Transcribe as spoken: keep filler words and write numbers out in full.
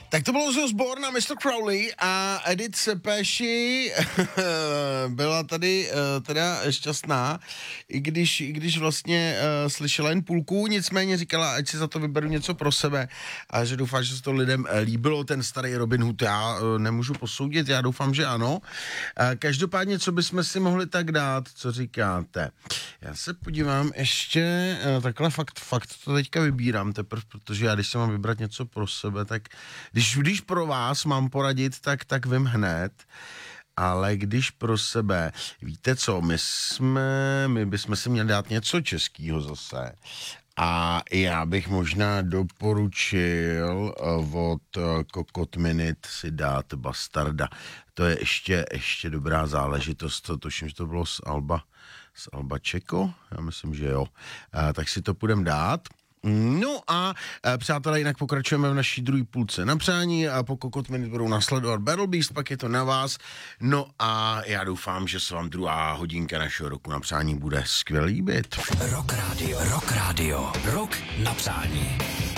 Tak to bylo z Osborne a mister Crowley a Edith Sepeši byla tady uh, teda šťastná, i když, i když vlastně uh, slyšela jen půlku, nicméně říkala, ať si za to vyberu něco pro sebe a že doufám, že se to lidem líbilo, ten starý Robin Hood, já uh, nemůžu posoudit, já doufám, že ano. Uh, každopádně, co bychom si mohli tak dát, co říkáte? Já se podívám ještě, uh, takhle fakt, fakt to teďka vybírám teprve, protože já když se mám vybrat něco pro sebe, tak Když, když pro vás mám poradit, tak, tak vím hned, ale když pro sebe, víte co, my jsme, my bychom si měli dát něco českýho zase a já bych možná doporučil od Kokot Minute si dát Bastarda. To je ještě, ještě dobrá záležitost, to tuším, že to bylo z Alba, z Alba Čeko, já myslím, že jo, a, tak si to půjdem dát. No a e, přátelé, jinak pokračujeme v naší druhé půlce na přání a po Kokot Minute budou nasledovat Battle Beast, pak je to na vás. No a já doufám, že se vám druhá hodinka našeho roku na přání bude skvěle líbit. Rock Radio, Rock Radio, Rock na přání.